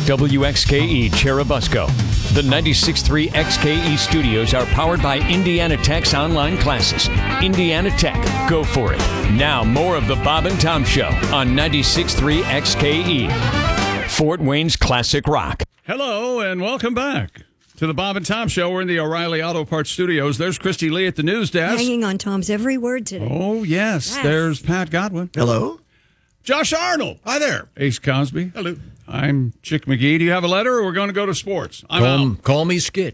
WXKE Cherubusco. The 96.3 XKE studios are powered by Indiana Tech's online classes. Indiana Tech, go for it. Now more of the Bob and Tom Show on 96.3 XKE. Fort Wayne's classic rock. Hello and welcome back to the Bob and Tom Show. We're in the O'Reilly Auto Parts studios. There's Christy Lee at the news desk. Hanging on Tom's every word today. Oh, yes. There's Pat Godwin. Hello. Josh Arnold. Hi there. Ace Cosby. Hello. I'm Chick McGee. Do you have a letter or we're going to go to sports? I'm out. Call me Skit.